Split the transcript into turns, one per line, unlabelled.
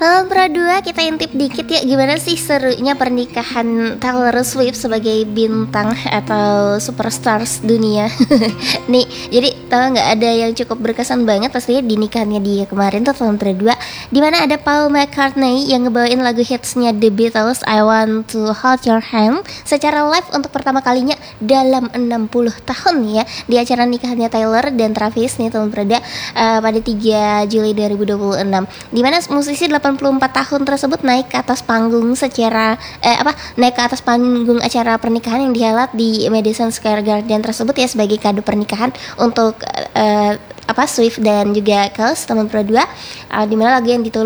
Pro 2 kita intip dikit ya, gimana sih serunya pernikahan Taylor Swift sebagai bintang atau superstars dunia. Nih, jadi tau nggak, ada yang cukup berkesan banget pastinya di nikahannya dia kemarin tuh tahun Pro 2, dimana ada Paul McCartney yang ngebawain lagu hitsnya The Beatles I Want to Hold Your Hand secara live untuk pertama kalinya dalam 60 tahun ya, di acara nikahannya Taylor dan Travis nih tahun Pro 2 pada 3 Juli 2026, dimana musisi 84 tahun tersebut naik ke atas panggung naik ke atas panggung acara pernikahan yang dihelat di Madison Square Garden tersebut ya, sebagai kado pernikahan untuk Swift dan juga Kels teman Pro 2, dimana lagu yang ditulis